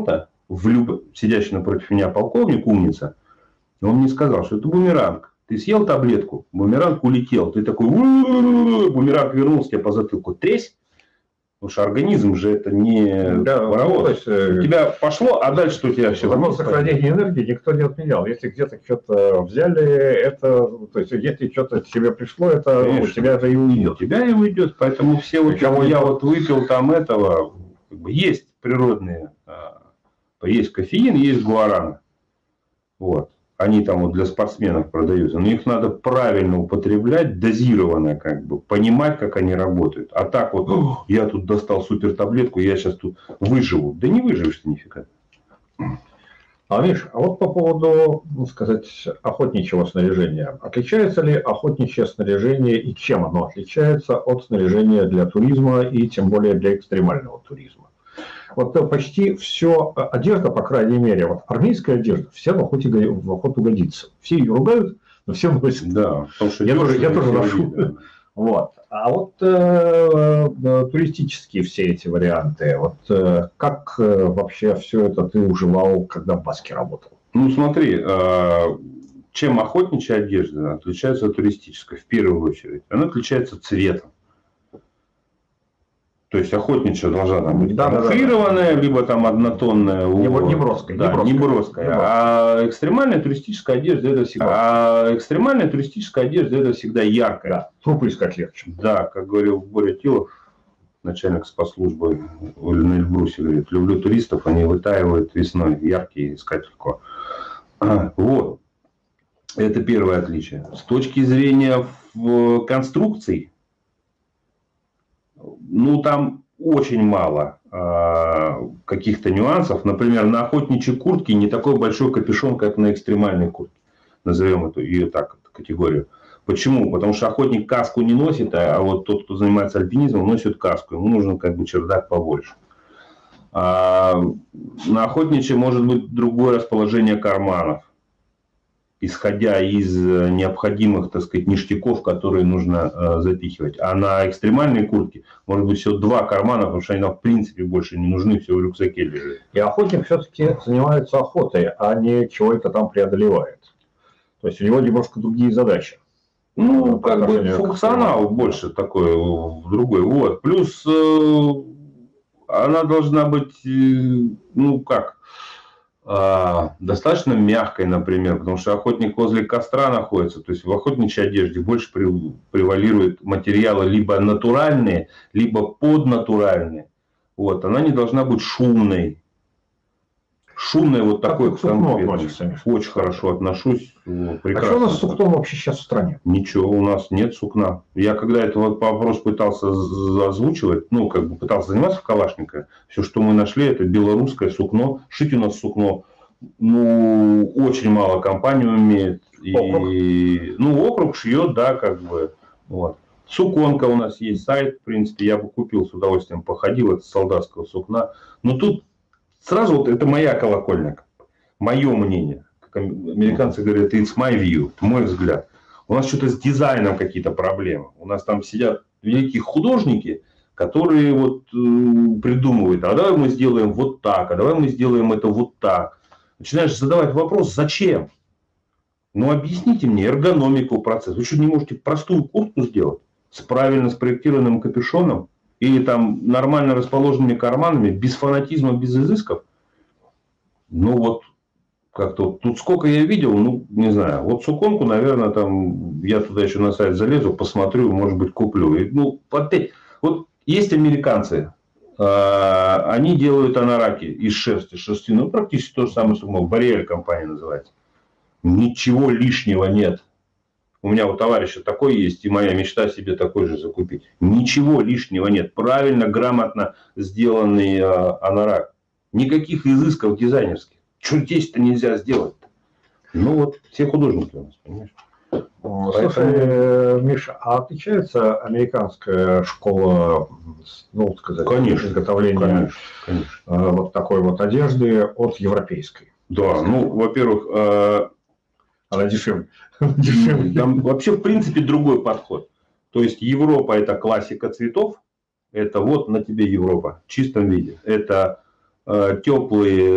сидящий напротив меня полковник, умница, он мне сказал, что это бумеранг. Ты съел таблетку, бумеранг улетел. Ты такой, бумеранг вернулся тебе по затылку. Тресь. Потому что организм же это не паровоз. У тебя пошло, а дальше что у тебя все? Закон сохранения энергии никто не отменял. Если где-то что-то взяли, это, то есть если что-то тебе пришло, это у тебя же и уйдет. У тебя и уйдет. Поэтому все вот, я вот выпил там этого, как бы, есть природные, есть кофеин, есть гуарана. Вот. Они там вот для спортсменов продаются, но их надо правильно употреблять, дозированно, как бы, понимать, как они работают. А так вот, я тут достал супер таблетку, я сейчас тут выживу. Да не выживешь ты нифига. Миш, а вот по поводу, ну, сказать, охотничьего снаряжения. Отличается ли охотничье снаряжение и чем оно отличается от снаряжения для туризма и тем более для экстремального туризма? Вот почти все одежда, по крайней мере, вот армейская одежда, вся в охоту годится. Все ее ругают, но все носят. Да, потому что я тоже ношу. Да. Вот. А вот туристические все эти варианты, вот как вообще все это ты уживал, когда в Баске работал? Ну смотри, чем охотничья одежда отличается от туристической, в первую очередь? Она отличается цветом. То есть охотничья должна там быть камуфлированная, либо там однотонная. Не броская. Да, не броская. А экстремальная туристическая одежда это всегда яркая. Да, трупы искать легче. Да, как говорил Боря Тилов, начальник спецслужбы на Эльбрусе, говорит, люблю туристов, они вытаивают весной, яркие, искать легко. Вот. Это первое отличие. С точки зрения конструкций, ну, там очень мало каких-то нюансов. Например, на охотничьей куртке не такой большой капюшон, как на экстремальной куртке. Назовем ее так, категорию. Почему? Потому что охотник каску не носит, а вот тот, кто занимается альпинизмом, носит каску. Ему нужен как бы чердак побольше. На охотничьей может быть другое расположение карманов, исходя из необходимых, так сказать, ништяков, которые нужно запихивать. А на экстремальной куртке может быть всего 2 кармана, потому что они нам в принципе больше не нужны, все в рюкзаке лежит. И охотник все-таки занимается охотой, а не чего-то там преодолевает. То есть у него немножко другие задачи. Ну, как бы функционал больше такой, другой. Вот. Плюс она должна быть, ну как, достаточно мягкой, например, потому что охотник возле костра находится, то есть в охотничьей одежде больше превалируют материалы либо натуральные, либо поднатуральные. Вот, она не должна быть шумной. Шумной вот такой конкретно. Очень хорошо отношусь. Прекрасно. А что у нас с сукном вообще сейчас в стране? Ничего, у нас нет сукна. Я когда этот вопрос пытался озвучивать, ну, как бы пытался заниматься в Калашникове, все, что мы нашли, это белорусское сукно. Шить у нас сукно, ну, очень мало компаний умеет. И, ну, округ шьет, да, как бы. Вот. Суконка у нас есть, сайт, в принципе, я бы купил с удовольствием, походил от солдатского сукна. Но тут сразу вот это моя колокольня, мое мнение. Как американцы говорят, it's my view, мой взгляд. У нас что-то с дизайном какие-то проблемы. У нас там сидят великие художники, которые вот придумывают, а давай мы сделаем вот так, а давай мы сделаем это вот так. Начинаешь задавать вопрос, зачем? Ну объясните мне эргономику процесса. Вы что, не можете простую куртку сделать с правильно спроектированным капюшоном? Или там нормально расположенными карманами, без фанатизма, без изысков. Ну вот, как-то тут сколько я видел, ну, не знаю. Вот суконку, наверное, там, я туда еще на сайт залезу, посмотрю, может быть, куплю. И, ну, опять, вот есть американцы, они делают анараки из шерсти, ну, практически то же самое сукно, Барриэль компания называется. Ничего лишнего нет. У меня у товарища такой есть, и моя мечта себе такой же закупить. Ничего лишнего нет. Правильно, грамотно сделанный анорак. Никаких изысков дизайнерских. Что здесь-то нельзя сделать? Ну вот, все художники у нас, понимаешь? Слушай, Миша, а отличается американская школа, ну, сказать, изготовления вот такой вот одежды от европейской? Да, ну, во-первых, она дешевле. Там вообще, в принципе, другой подход. То есть, Европа – это классика цветов. Это вот на тебе Европа в чистом виде. Это теплые